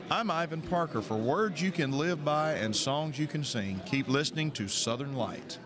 I'm Ivan Parker. For words you can live by and songs you can sing, keep listening to Southern Light.